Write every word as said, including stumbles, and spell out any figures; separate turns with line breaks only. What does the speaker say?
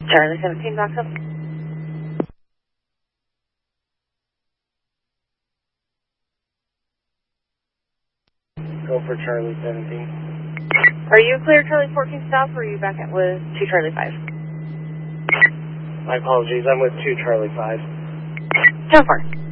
Charlie seventeen, box up.
Go for Charlie seventeen.
Are you clear Charlie fourteen south, or are you back at with two Charlie five?
My apologies, I'm with two Charlie five.
ten four.